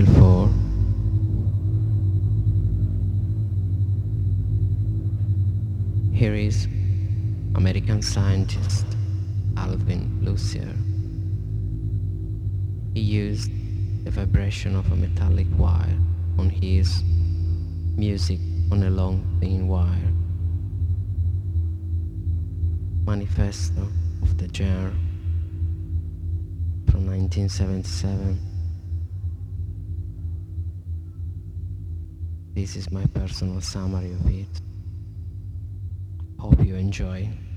Title 4. Here is American scientist Alvin Lucier. He used the vibration of a metallic wire on his music on a long thin wire. Manifesto of the Genre from 1977. This is my personal summary of it. Hope you enjoy.